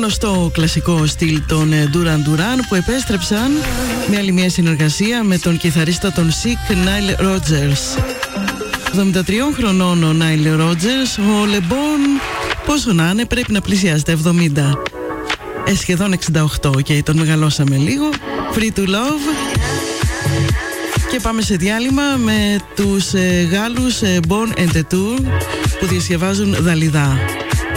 γνωστό κλασικό στυλ των Duran Duran, που επέστρεψαν με άλλη μια συνεργασία με τον κιθαρίστα των Sick, Nile Rodgers. 73 χρονών ο Nile Rodgers, ο LeBron πόσο να είναι, πρέπει να πλησιάζει τα 70. Σχεδόν 68 και τον μεγαλώσαμε λίγο. Free to Love. Και πάμε σε διάλειμμα με τους Γάλλους Bon and the Tour που διασκευάζουν Δαλιδά.